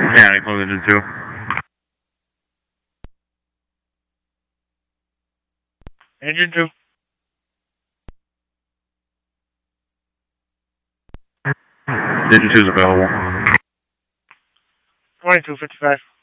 County, close engine 2. Engine 2. Engine 2 is available. 2255.